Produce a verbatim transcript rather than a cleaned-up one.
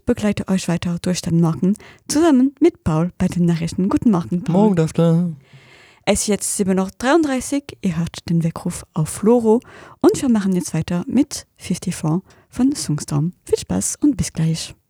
begleite euch weiter durch den Morgen zusammen mit Paul bei den Nachrichten. Guten Morgen, Paul. Morgen, das klar. Es ist jetzt sieben Uhr dreiunddreißig, ihr hört den Weckruf auf Floro und wir machen jetzt weiter mit vierundfünfzig von Songstorm. Viel Spaß und bis gleich.